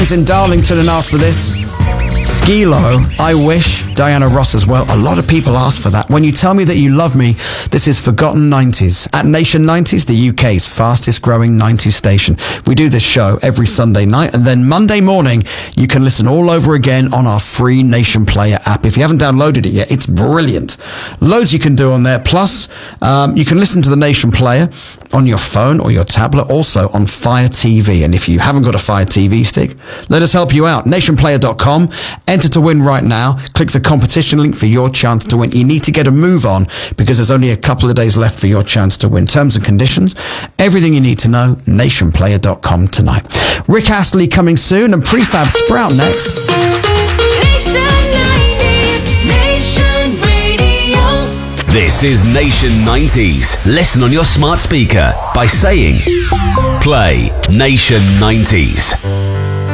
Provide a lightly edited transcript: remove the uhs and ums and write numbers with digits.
In Darlington and asked for this. Skilo, I Wish, Diana Ross as well. A lot of people ask for that. When You Tell Me That You Love Me, this is Forgotten 90s. At Nation 90s, the UK's fastest growing 90s station. We do this show every Sunday night, and then Monday morning, you can listen all over again on our free Nation Player app. If you haven't downloaded it yet, it's brilliant. Loads you can do on there. Plus, you can listen to the Nation Player on your phone or your tablet, also on Fire TV. And if you haven't got a Fire TV stick, let us help you out. Nationplayer.com. Enter to win right now. Click the competition link for your chance to win. You need to get a move on because there's only a couple of days left for your chance to win. Terms and conditions, everything you need to know, nationplayer.com tonight. Rick Astley coming soon and Prefab Sprout next. Nation 90s, Nation Radio. This is Nation 90s. Listen on your smart speaker by saying, play Nation 90s.